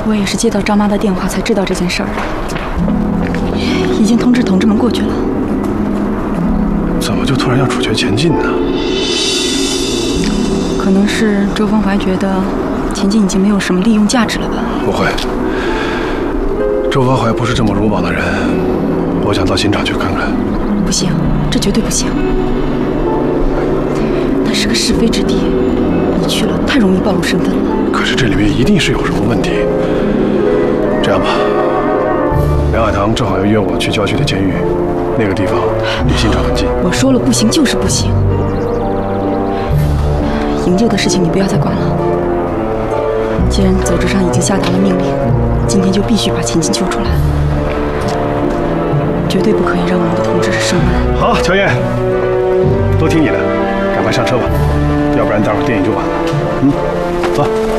我也是接到张妈的电话才知道这件事儿的，已经通知同志们过去了。 怎么就突然要处决钱进呢？ 可能是周芳怀觉得钱进已经没有什么利用价值了吧？ 不会，周芳怀不是这么鲁莽的人。我想到刑场去看看。 不行，这绝对不行。那是个是非之地，你去了太容易暴露身份了。 可是这里面一定是有什么问题。这样吧，梁海棠正好要约我去郊区的监狱，那个地方离刑场很近。 我说了不行就是不行。营救的事情你不要再管了。既然组织上已经下达了命令，今天就必须把钱进救出来，绝对不可以让我们的同志生闷。 好，乔燕，都听你的，赶快上车吧，要不然待会儿电影就晚了。走。